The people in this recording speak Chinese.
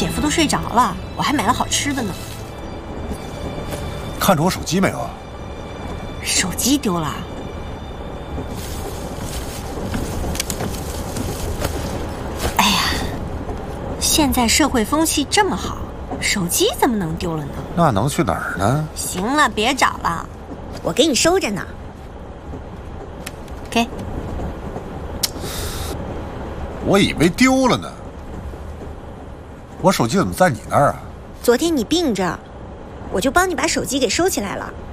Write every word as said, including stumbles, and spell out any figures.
姐夫都睡着了，我还买了好吃的呢。 看着我手机没有啊？ 手机丢了。哎呀，现在社会风气这么好，手机怎么能丢了呢？ 那能去哪儿呢？ 行了，别找了， 我给你收着呢。 给。 我以为丢了呢。我手机怎么在你那儿啊？ 昨天你病着，我就帮你把手机给收起来了。